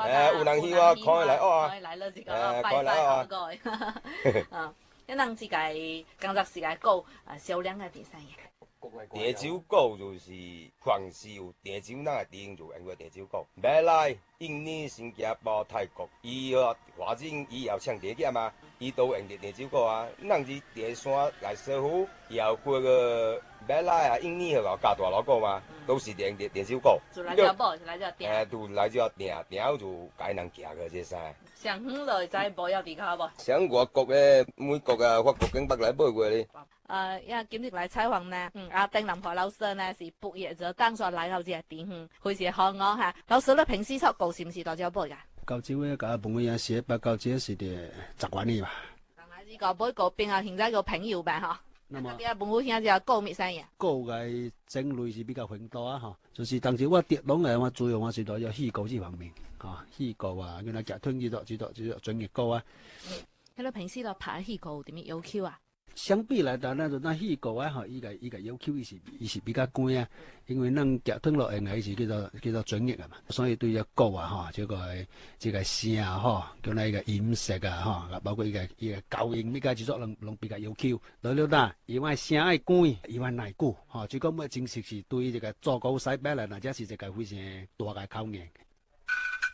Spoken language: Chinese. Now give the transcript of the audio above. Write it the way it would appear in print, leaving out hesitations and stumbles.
有人去我看来哦看来了一个拜拜好个。啊，一人一个工作是个狗啊，销量个第三样。 地洲狗就是凡是有地洲那个地方就用过地洲狗。马来、印尼、新加坡、泰国，伊华人伊要抢地价嘛，伊都用地洲狗啊。咱是地山来收付，要过个马来啊、印尼个加大老狗嘛，都是用地洲狗。 就来只宝，就来只定。 就来只定，定后就该人行个这山。 上远来再无要地卡无？ 像外国的美国啊、法国境北来买过咧。 因為今日來採訪呢，阿丁林和老師呢是半夜就當作來到這邊，佢是香港嚇。老師咧平時出高是唔是大隻杯㗎？ 高隻位個本位啊，寫把高隻是啲習慣嘅吧。 但係呢個杯嗰邊啊，現在個朋友唄嚇。 那麼啲啊，本會現在就高咩生意？ 高嘅種類是比較豐多啊，嚇。就是當時我跌落嚟，我主要我是在有氣高呢方面，嚇氣高啊，原來夾吞知道專業高啊。 喺你平時落拍氣高點樣要求啊？ 相比來講，那氣高啊，吼，伊個要求伊是比較高啊，因為咱夾吞落嚟是叫做專業啊嘛，所以對個高啊，吼，這個聲啊，吼，叫那個音色啊，吼，包括伊個高音，呢個製作攏比較要求。對了啦，伊話聲愛關，伊話耐久，吼，這個麼正式是對這個做高西北來，或者是一個非常大個考驗。